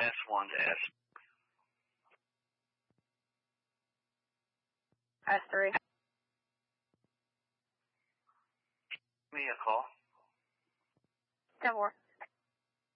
S1 to S. S3. Give me a call. 10-4.